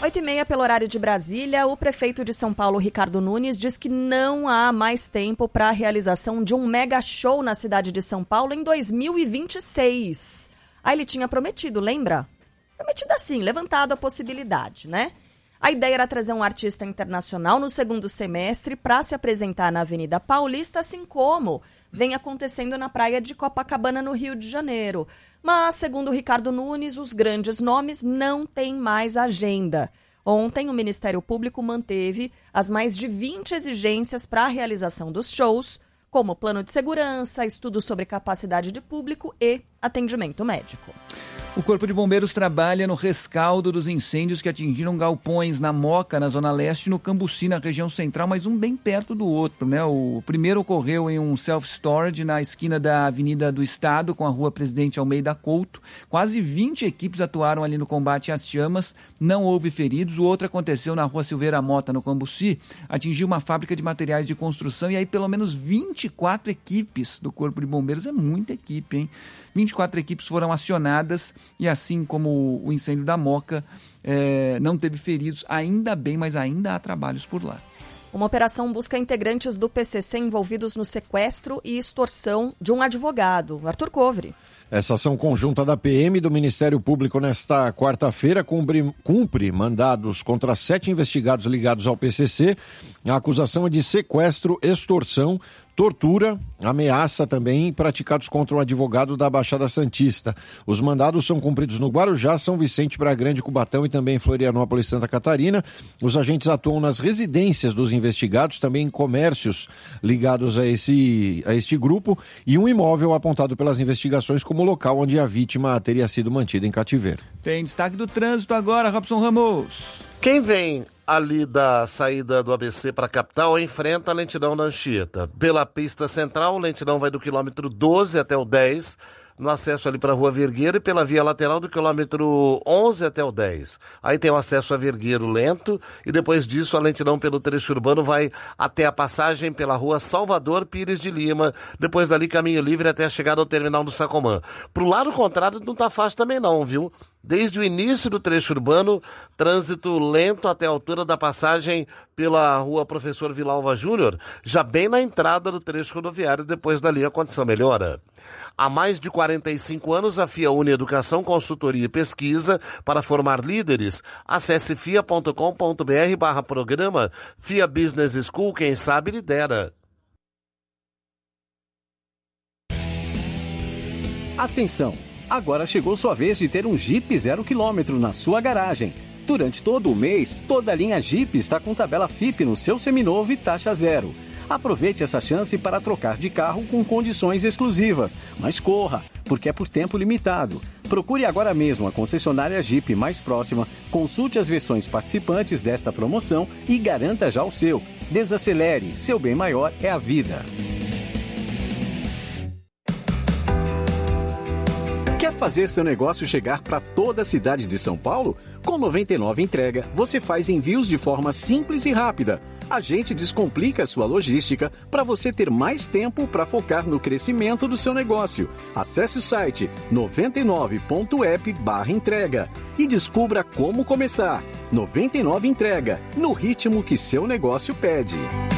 8h30 pelo horário de Brasília, o prefeito de São Paulo, Ricardo Nunes, diz que não há mais tempo para a realização de um mega show na cidade de São Paulo em 2026. Aí ele tinha prometido, lembra? Prometido assim, levantado a possibilidade, né? A ideia era trazer um artista internacional no segundo semestre para se apresentar na Avenida Paulista, assim como vem acontecendo na praia de Copacabana, no Rio de Janeiro. Mas, segundo Ricardo Nunes, os grandes nomes não têm mais agenda. Ontem, o Ministério Público manteve as mais de 20 exigências para a realização dos shows, como plano de segurança, estudo sobre capacidade de público e atendimento médico. O Corpo de Bombeiros trabalha no rescaldo dos incêndios que atingiram galpões na Moca, na Zona Leste, e no Cambuci, na região central, mas um bem perto do outro, né? O primeiro ocorreu em um self-storage na esquina da Avenida do Estado, com a Rua Presidente Almeida Couto. Quase 20 equipes atuaram ali no combate às chamas, não houve feridos. O outro aconteceu na Rua Silveira Mota, no Cambuci, atingiu uma fábrica de materiais de construção, e aí pelo menos 24 equipes do Corpo de Bombeiros, é muita equipe, hein? 24 equipes foram acionadas e, assim como o incêndio da Moca, não teve feridos, ainda bem, mas ainda há trabalhos por lá. Uma operação busca integrantes do PCC envolvidos no sequestro e extorsão de um advogado, Arthur Covre. Essa ação conjunta da PM e do Ministério Público nesta quarta-feira cumpre mandados contra 7 investigados ligados ao PCC. A acusação é de sequestro, extorsão, tortura, ameaça também praticados contra um advogado da Baixada Santista. Os mandados são cumpridos no Guarujá, São Vicente, Praia Grande, Cubatão e também em Florianópolis e Santa Catarina. Os agentes atuam nas residências dos investigados, também em comércios ligados a este grupo, e um imóvel apontado pelas investigações como local onde a vítima teria sido mantida em cativeiro. Tem destaque do trânsito agora, Robson Ramos. Quem vem ali da saída do ABC para a capital enfrenta a lentidão na Anchieta. Pela pista central, a lentidão vai do quilômetro 12 até o 10, no acesso ali para a Rua Vergueiro, e pela via lateral do quilômetro 11 até o 10. Aí tem o acesso a Vergueiro lento, e depois disso a lentidão pelo trecho urbano vai até a passagem pela Rua Salvador Pires de Lima, depois dali caminho livre até a chegada ao terminal do Sacomã. Pro lado contrário não tá fácil também não, viu? Desde o início do trecho urbano, trânsito lento até a altura da passagem pela Rua Professor Vilalva Júnior, já bem na entrada do trecho rodoviário, depois dali a condição melhora. Há mais de 45 anos, a FIA une Educação, Consultoria e Pesquisa para formar líderes. Acesse fia.com.br/programa. FIA Business School, quem sabe lidera. Atenção! Agora chegou sua vez de ter um Jeep 0 km na sua garagem. Durante todo o mês, toda a linha Jeep está com tabela FIP no seu seminovo e taxa zero. Aproveite essa chance para trocar de carro com condições exclusivas. Mas corra, porque é por tempo limitado. Procure agora mesmo a concessionária Jeep mais próxima, consulte as versões participantes desta promoção e garanta já o seu. Desacelere, seu bem maior é a vida. Quer fazer seu negócio chegar para toda a cidade de São Paulo? Com 99 Entrega, você faz envios de forma simples e rápida. A gente descomplica a sua logística para você ter mais tempo para focar no crescimento do seu negócio. Acesse o site 99.app/entrega e descubra como começar. 99 Entrega, no ritmo que seu negócio pede.